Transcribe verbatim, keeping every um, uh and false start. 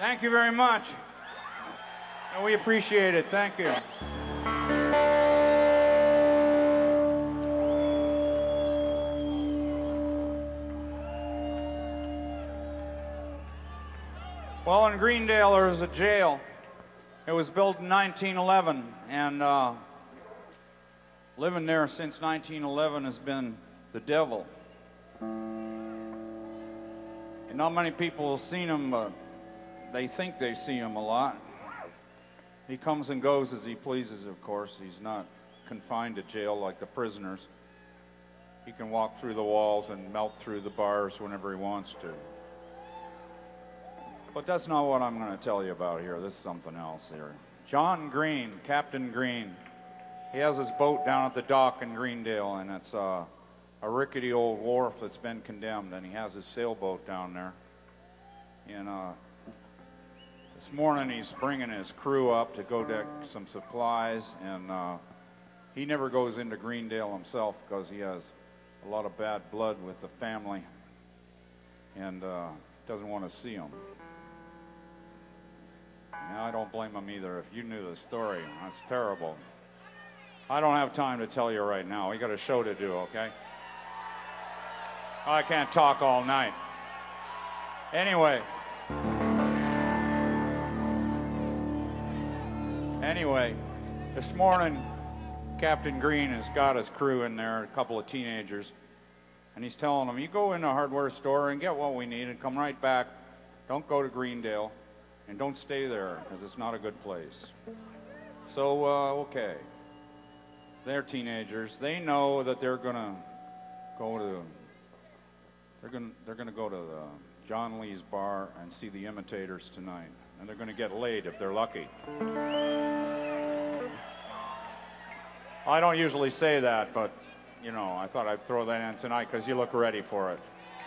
Thank you very much. And we appreciate it. Thank you. Well, in Greendale, there was a jail. It was built in nineteen eleven, and uh, living there since nineteen eleven has been the devil. And not many people have seen him, but they think they see him a lot. He comes and goes as he pleases, of course. He's not confined to jail like the prisoners. He can walk through the walls and melt through the bars whenever he wants to. But that's not what I'm going to tell you about here. This is something else here. John Green, Captain Green, he has his boat down at the dock in Greendale, and it's uh, a rickety old wharf that's been condemned, and he has his sailboat down there. And uh, this morning he's bringing his crew up to go deck some supplies, and uh, he never goes into Greendale himself because he has a lot of bad blood with the family and uh, doesn't want to see them. And I don't blame him either. If you knew the story, that's terrible. I don't have time to tell you right now. We got a show to do, okay? I can't talk all night. Anyway. Anyway, this morning, Captain Green has got his crew in there, a couple of teenagers, and he's telling them, you go in a hardware store and get what we need and come right back. Don't go to Greendale, and don't stay there, because it's not a good place. So, uh, okay. They're teenagers. They know that they're gonna go to, they're gonna, they're gonna go to the John Lee's bar and see the Imitators tonight, and they're gonna get laid if they're lucky. I don't usually say that, but, you know, I thought I'd throw that in tonight because you look ready for it.